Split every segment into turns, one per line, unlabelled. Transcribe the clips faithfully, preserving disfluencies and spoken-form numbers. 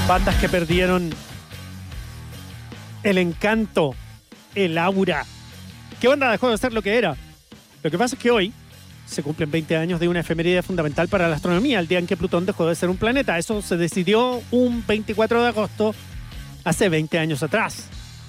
Bandas que perdieron el encanto, el aura. ¿Qué banda dejó de ser lo que era? Lo que pasa es que hoy se cumplen veinte años de una efeméride fundamental para la astronomía, el día en que Plutón dejó de ser un planeta. Eso se decidió un veinticuatro de agosto, hace veinte años atrás.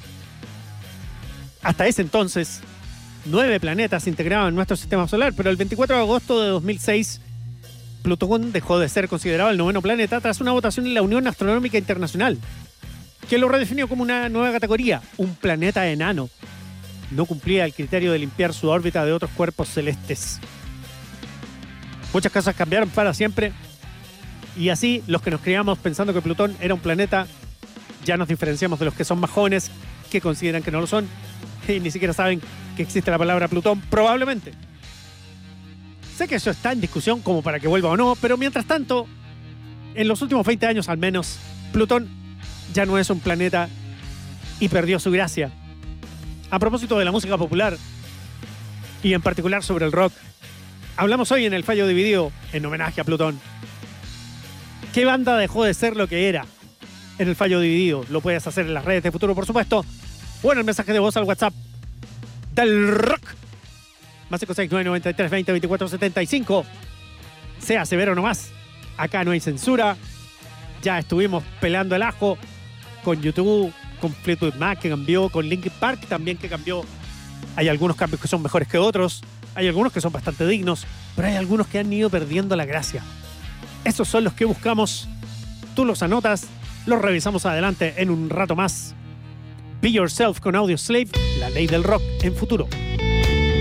Hasta ese entonces, nueve planetas integraban nuestro sistema solar, pero el veinticuatro de agosto de dos mil seis, Plutón dejó de ser considerado el noveno planeta tras una votación en la Unión Astronómica Internacional, que lo redefinió como una nueva categoría, un planeta enano. No cumplía el criterio de limpiar su órbita de otros cuerpos celestes. Muchas cosas cambiaron para siempre, y así los que nos criamos pensando que Plutón era un planeta, ya nos diferenciamos de los que son más jóvenes, que consideran que no lo son, y ni siquiera saben que existe la palabra Plutón, probablemente. Sé que eso está en discusión como para que vuelva o no, pero mientras tanto, en los últimos veinte años al menos, Plutón ya no es un planeta y perdió su gracia. A propósito de la música popular, y en particular sobre el rock, hablamos hoy en el Fallo Dividido en homenaje a Plutón. ¿Qué banda dejó de ser lo que era? En el Fallo Dividido. Lo puedes hacer en las redes de Futuro, por supuesto, o en el mensaje de voz al WhatsApp del rock. Más cinco seis nueve nueve tres dos cero dos cuatro siete cinco. Sea severo nomás. Acá no hay censura. Ya estuvimos pelando el ajo con YouTube, con Fleetwood Mac que cambió, con Linkin Park también que cambió. Hay algunos cambios que son mejores que otros. Hay algunos que son bastante dignos, pero hay algunos que han ido perdiendo la gracia. Esos son los que buscamos. Tú los anotas, los revisamos adelante en un rato más. Be Yourself con Audioslave, la ley del rock en Futuro.